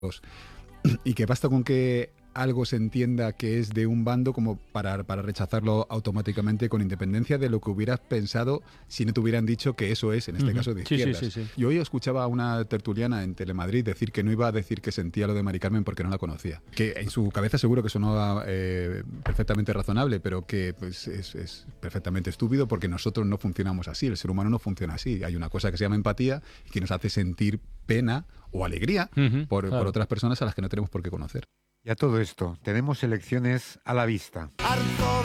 y que basta con que algo se entienda que es de un bando como para rechazarlo automáticamente, con independencia de lo que hubieras pensado si no te hubieran dicho que eso es, en este caso, de Sí, sí, izquierdas. sí, sí. Yo hoy escuchaba a una tertuliana en Telemadrid decir que no iba a decir que sentía lo de Mari Carmen porque no la conocía. Que en su cabeza seguro que sonaba perfectamente razonable, pero que pues, es perfectamente estúpido, porque nosotros no funcionamos así, el ser humano no funciona así. Hay una cosa que se llama empatía y que nos hace sentir pena o alegría por Claro. otras personas a las que no tenemos por qué conocer. Y a todo esto, tenemos elecciones a la vista.